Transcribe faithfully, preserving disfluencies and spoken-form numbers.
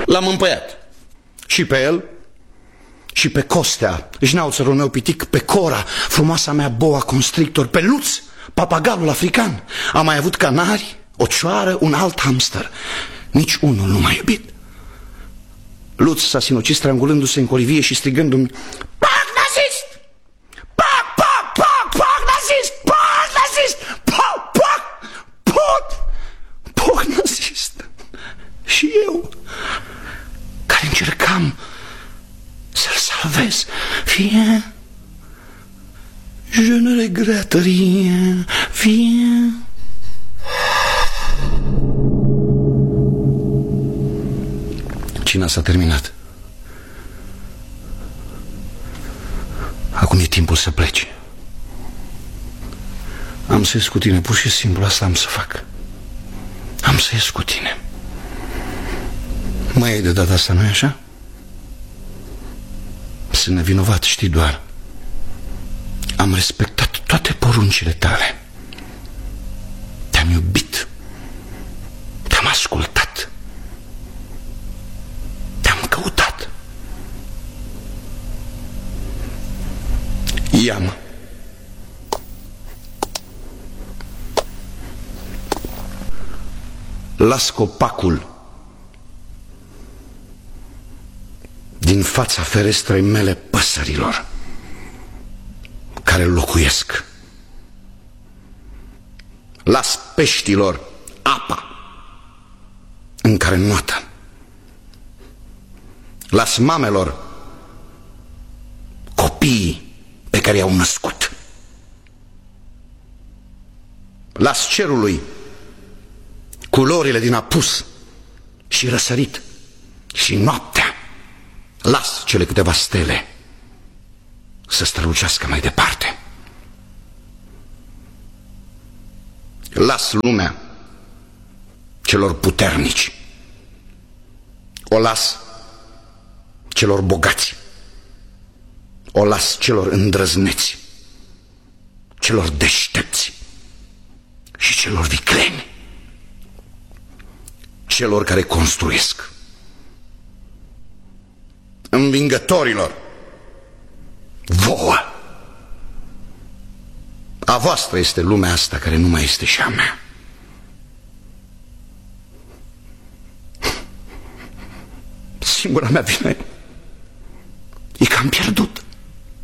L-am împăiat. Și pe el, și pe Costea, jneauțărul meu pitic, pe Cora, frumoasa mea boa constrictor, pe Luț, papagalul african. Am mai avut canari, o cioară, un alt hamster. Nici unul nu m-a iubit. Luț s-a sinucis strangulându-se în colivie și strigându-mi: Pac nazist! Pac, pac, pac, pac nazist! Pac nazist! Pac, pac, pac, pac nazist! Și eu, care încercam să-l salvez, fie, je ne regrette rien, fie. Cina s-a terminat. Acum e timpul să pleci. Am să ies cu tine, pur și simplu asta am să fac. Am să ies cu tine. Mă iei de data asta, nu-i așa? Sunt nevinovat, știi doar. Am respectat toate poruncile tale. Te-am iubit. Te-am ascultat. Te-am căutat. Ia-mă. Las copacul din fața ferestrei mele păsărilor care locuiesc. Las peștilor apa în care înnoată. Las mamelor copiii pe care i-au născut. Las cerului culorile din apus și răsărit și noaptea. Las cele câteva stele să strălucească mai departe. Las lumea celor puternici. O las celor bogați. O las celor îndrăzneți, celor deștepți și celor vicleni, celor care construiesc. Învingătorilor, vouă. A voastră este lumea asta care nu mai este și a mea. Singura mea vină